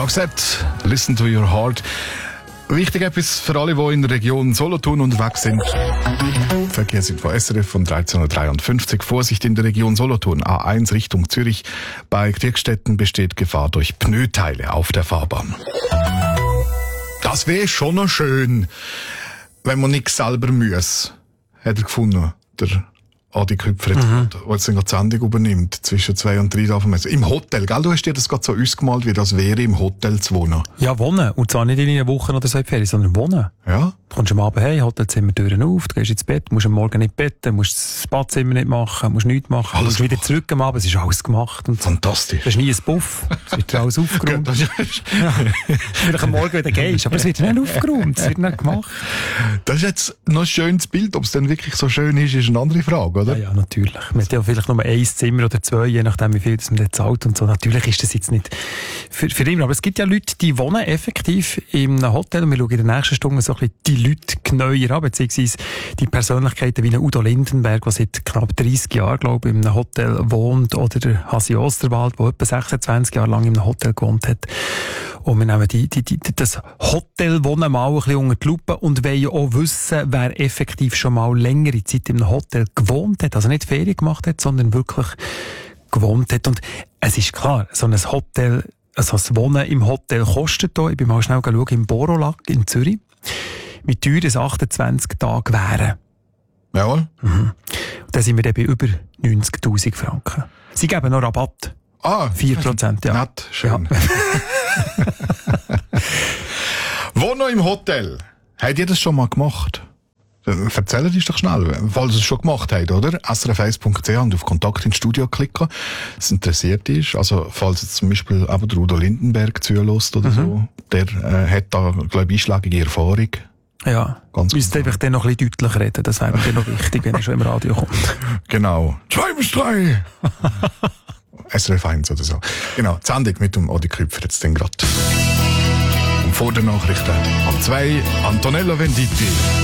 Roxette, Listen to Your Heart. Wichtig etwas für alle, die in der Region Solothurn unterwegs sind. Verkehrsinfo SRF von 13.53 Uhr. Vorsicht in der Region Solothurn. A1 Richtung Zürich. Bei Kriegstetten besteht Gefahr durch Pneuteile auf der Fahrbahn. Das wäre schon noch schön, wenn man nichts selber muss. Hat er gefunden, der Adi Küpfer, der jetzt die Sendung übernimmt, zwischen 2 und 3 auf dem Messer. Im Hotel, gell? Du hast dir das gerade so ausgemalt, wie das wäre, im Hotel zu wohnen. Ja, wohnen. Und zwar nicht in einer Woche oder so in die Ferien, sondern wohnen. Ja? Du kommst am Abend heim, Hotelzimmer Türen auf, du gehst ins Bett, musst am Morgen nicht betten, musst das Badzimmer nicht machen, musst nichts machen, Alles musst wieder zurück am Abend, es ist alles gemacht. Und fantastisch. das ist nie ein Buff, es wird alles aufgeräumt. Ja. Vielleicht am Morgen wieder gehst, aber es wird nicht aufgeräumt, es wird nicht gemacht. Das ist jetzt noch ein schönes Bild, ob es dann wirklich so schön ist eine andere Frage, oder? Ja, natürlich. Man hat ja vielleicht nur ein Zimmer oder 2, je nachdem wie viel man zahlt und so. Natürlich ist das jetzt nicht für immer, aber es gibt ja Leute, die wohnen effektiv in einem Hotel und wir schauen in der nächsten Stunde so ein bisschen die Leute genauer an, beziehungsweise die Persönlichkeiten wie Udo Lindenberg, der seit knapp 30 Jahren, glaube ich, in einem Hotel wohnt, oder der Hasi Osterwald, der etwa 26 Jahre lang in einem Hotel gewohnt hat. Und wir nehmen das Hotelwohnen mal ein bisschen unter die Lupe und wollen ja auch wissen, wer effektiv schon mal längere Zeit in einem Hotel gewohnt hat. Also nicht Ferien gemacht hat, sondern wirklich gewohnt hat. Und es ist klar, so ein Hotel, also das Wohnen im Hotel kostet hier, ich bin mal schnell schauen, im Borolac in Zürich, wie teuer es 28 Tage wären. Jawohl. Und dann sind wir dann bei über 90'000 Franken. Sie geben noch Rabatt. 4%, ja. Nett, schön. Ja. Wohnen im Hotel. Habt ihr das schon mal gemacht? Erzählt uns doch schnell, falls ihr es schon gemacht habt, oder? srf1.ch und auf Kontakt ins Studio klicken, es interessiert ist. Also, falls jetzt zum Beispiel aber der Udo Lindenberg zulässt oder so, der hat da, glaube ich, einschlägige Erfahrung. Ja, müsste einfach dann noch ein bisschen deutlicher reden, das wäre mir dann noch wichtig, wenn er schon im Radio kommt. Genau. 2 bis 3! SRF 1 oder so. Genau, die Sendung mit dem Adi Küpfer jetzt dann gerade. Und vor den Nachrichten am 2 Antonello Venditti.